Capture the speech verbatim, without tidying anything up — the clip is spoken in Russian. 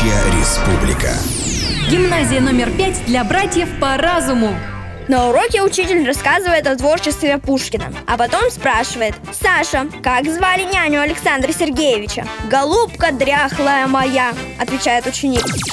Настоящая республика. Гимназия номер пять для братьев по разуму. На уроке учитель рассказывает о творчестве Пушкина, а потом спрашивает: «Саша, как звали няню Александра Сергеевича?» «Голубка дряхлая моя», — отвечает ученик.